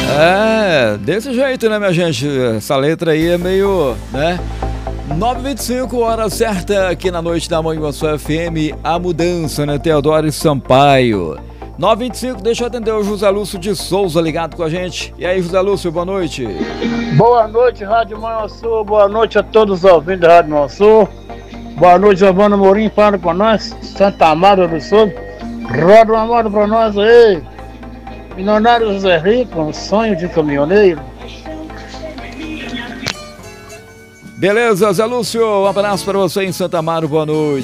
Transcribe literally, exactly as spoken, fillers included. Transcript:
É, desse jeito, né, minha gente? Essa letra aí é meio, né? nove e vinte e cinco, hora certa aqui na noite da Manhã Sua F M, a mudança, né? Teodoro e Sampaio. nove e vinte e cinco, deixa eu atender o José Lúcio de Souza ligado com a gente. E aí, José Lúcio, boa noite. Boa noite, Rádio Manhã Sul. Boa noite a todos os ouvintes da Rádio Manhã Sul. Boa noite, Giovana Morim, falando com nós. Santa Amada do Sul. Roda uma moda pra nós aí. Milionário José Rico, um sonho de caminhoneiro. Beleza, Zé Lúcio, um abraço para você em Santa Amaro, boa noite.